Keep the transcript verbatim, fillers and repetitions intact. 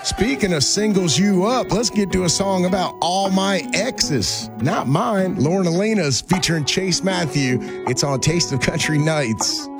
Speaking of singles you up, let's get to a song about all my exes. Not mine. Lauren Alina's featuring Chase Matthew. It's on Taste of Country Nights.